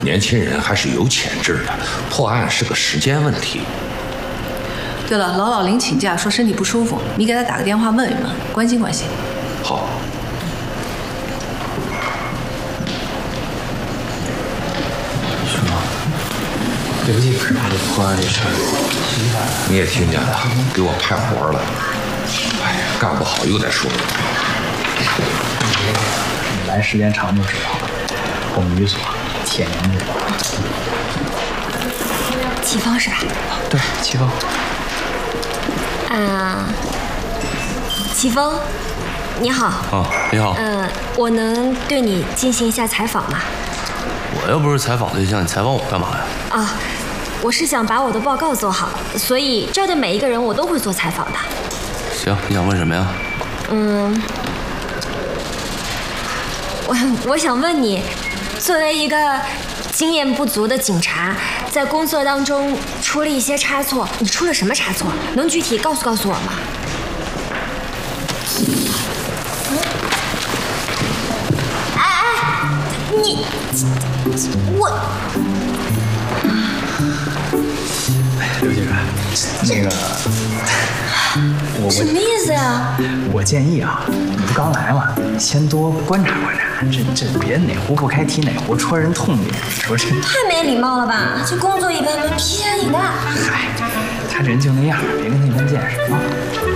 年轻人还是有潜质的，破案是个时间问题。 对了，老林请假说身体不舒服，你给他打个电话问一问，关心关心。 好。 是吗？刘记可是这破案这事儿， 你也听见了，给我派活了。哎呀，干不好又得说。 你来时间长就知道了。我们律所铁年制。 齐峰是吧？ 对，齐峰。 齐峰，你好。 啊，你好。 我能对你进行一下采访吗？ 我又不是采访对象，你采访我干嘛呀？ 啊，我是想把我的报告做好，所以这儿的每一个人我都会做采访的。 行，你想问什么呀？ 我想问你，作为一个经验不足的警察，在工作当中出了一些差错，你出了什么差错？能具体告诉我吗？ 刘警官，那个， 什么意思呀？ 我建议啊，你不刚来嘛，先多观察观察，这别哪壶不开提哪壶，戳人痛点。说这太没礼貌了吧？这工作一般般，皮下你大。 嗨，他人就那样，别跟他一般见识啊。